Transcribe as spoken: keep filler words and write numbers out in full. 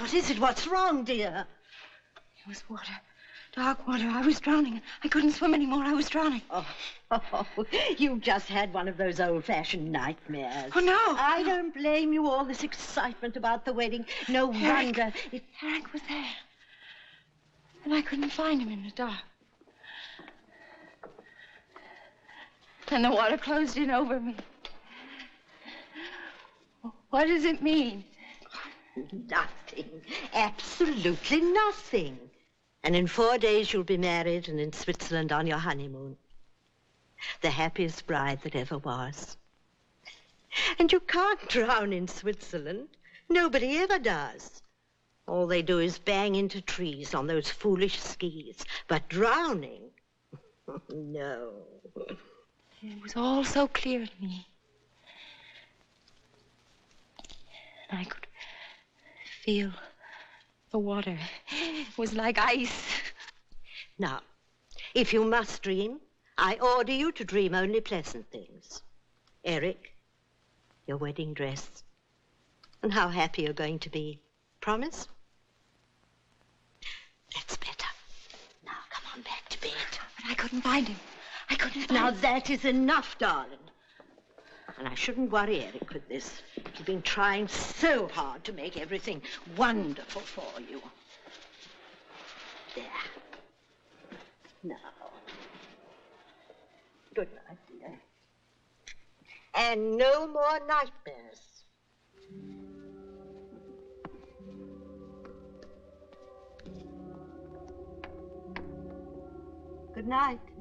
what is it? What's wrong, dear? It was water. Dark water. I was drowning. I couldn't swim anymore. I was drowning. Oh, oh, you've just had one of those old-fashioned nightmares. Oh, no. I don't blame you. All this excitement about the wedding. No Eric. wonder. It... Eric was there. And I couldn't find him in the dark. And the water closed in over me. What does it mean? Nothing. Absolutely nothing. And in four days you'll be married and in Switzerland on your honeymoon. The happiest bride that ever was. And you can't drown in Switzerland. Nobody ever does. All they do is bang into trees on those foolish skis. But drowning? No. It was all so clear to me. I could feel the water. It was like ice. Now, if you must dream, I order you to dream only pleasant things. Eric, your wedding dress, and how happy you're going to be. Promise? That's better. Now, come on back to bed. But I couldn't find him. I couldn't find Now, him. that is enough, darling. And I shouldn't worry Eric with this. He's been trying so hard to make everything wonderful for you. There. Now. Good night, dear. And no more nightmares. Good night.